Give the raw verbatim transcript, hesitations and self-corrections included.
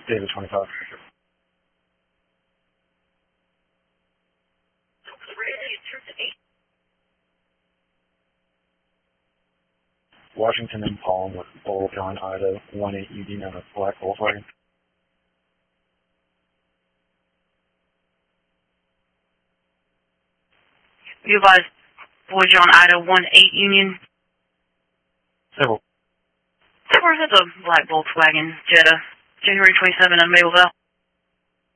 David twenty-five. Washington and Palm with Bull John Ida one eight U D known as Black Volkswagen. You advise Boy John Ida one eight Union. Civil. Or has a black Volkswagen Jetta, January twenty-seventh, unavailable.